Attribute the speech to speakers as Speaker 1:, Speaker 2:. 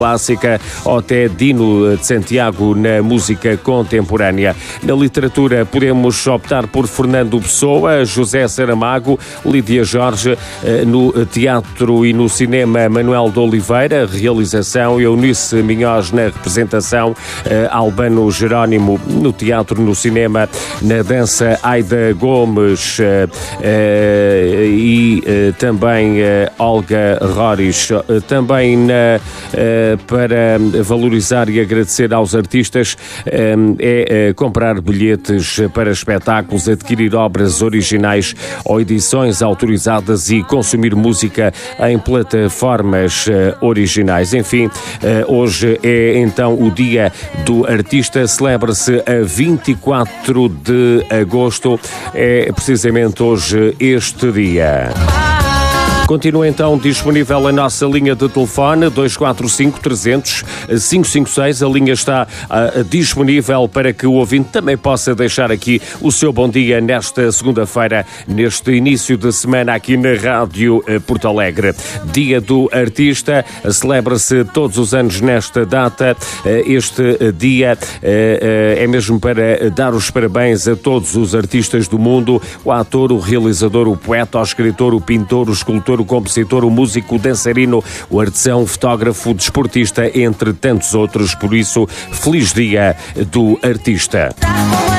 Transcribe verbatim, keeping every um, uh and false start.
Speaker 1: clássica ou até Dino de Santiago na música contemporânea. Na literatura podemos optar por Fernando Pessoa, José Saramago, Lídia Jorge, no teatro e no cinema Manuel de Oliveira, realização Eunice Minhoz na representação, Albano Jerónimo no teatro, no cinema, na dança Aida Gomes e também Olga Roriz. Também na para valorizar e agradecer aos artistas é comprar bilhetes para espetáculos, adquirir obras originais ou edições autorizadas e consumir música em plataformas originais. Enfim, hoje é então o Dia do Artista, celebra-se a vinte e quatro de agosto, é precisamente hoje este dia. Continua então disponível a nossa linha de telefone dois quatro cinco, trezentos, quinhentos e cinquenta e seis. A linha está uh, disponível para que o ouvinte também possa deixar aqui o seu bom dia nesta segunda-feira, neste início de semana aqui na Rádio uh, Porto Alegre. Dia do Artista, celebra-se todos os anos nesta data. Uh, este uh, dia uh, uh, é mesmo para dar os parabéns a todos os artistas do mundo, o ator, o realizador, o poeta, o escritor, o pintor, o escultor, o compositor, o músico, o dançarino, o artesão, o fotógrafo, o desportista, entre tantos outros. Por isso, feliz Dia do Artista.